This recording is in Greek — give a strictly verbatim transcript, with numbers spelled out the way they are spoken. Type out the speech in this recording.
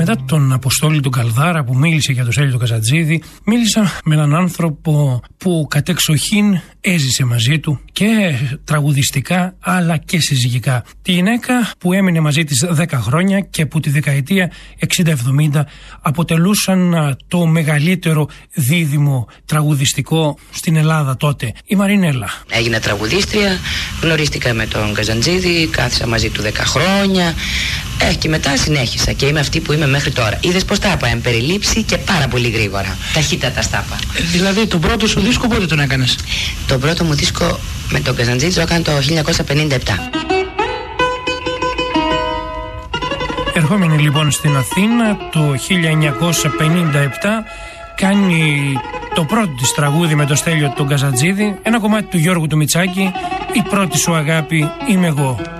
Μετά τον Αποστόλη τον Καλδάρα που μίλησε για τον Στέλιο τον Καζαντζίδη, μίλησα με έναν άνθρωπο που κατεξοχήν έζησε μαζί του και τραγουδιστικά αλλά και συζυγικά. Τη γυναίκα που έμεινε μαζί της δέκα χρόνια και που τη δεκαετία εξήντα εβδομήντα αποτελούσαν το μεγαλύτερο δίδυμο τραγουδιστικό στην Ελλάδα τότε, η Μαρινέλα. Έγινα τραγουδίστρια, γνωρίστηκα με τον Καζαντζίδη, κάθισα μαζί του δέκα χρόνια. Ε, και μετά συνέχισα και είμαι αυτή που είμαι μέχρι τώρα. Είδες πως τα είπα, εμπεριλήψη και πάρα πολύ γρήγορα. Ταχύτατα τα είπα. Ε, δηλαδή, τον πρώτο σου δίσκο πότε τον έκανες? Τον πρώτο μου δίσκο με τον Καζαντζίδη το έκανα το χίλια εννιακόσια πενήντα επτά. Ερχόμενη λοιπόν στην Αθήνα το χίλια εννιακόσια πενήντα επτά, κάνει το πρώτο της τραγούδι με το Στέλιο τον Καζαντζίδη, ένα κομμάτι του Γιώργου του Μητσάκη, «Η πρώτη σου αγάπη είμαι εγώ».